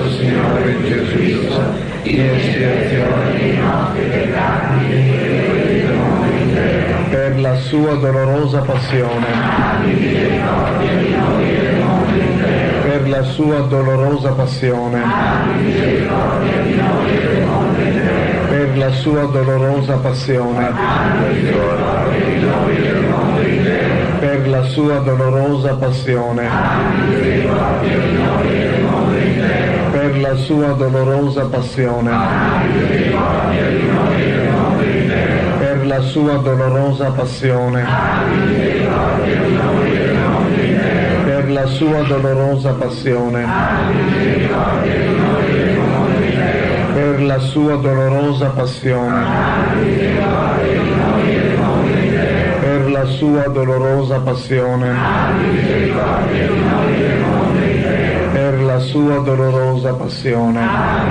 nostro Signore Gesù Cristo, in espiazione dei nostri peccati e del mondo intero. Per la sua dolorosa passione, per la sua dolorosa passione, per la sua dolorosa passione, per la sua dolorosa passione, per la sua dolorosa passione, per la sua dolorosa passione, per la sua dolorosa passione, per la sua dolorosa passione, per la sua dolorosa passione, per la sua dolorosa passione.